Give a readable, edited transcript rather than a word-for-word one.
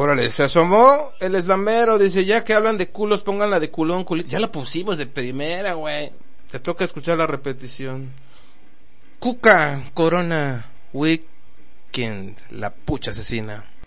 Órale, se asomó el eslamero, dice, ya que hablan de culos, pónganla de culón, culito. Ya la pusimos de primera, güey. Te toca escuchar la repetición. Cuca, Corona, Weekend, la pucha asesina.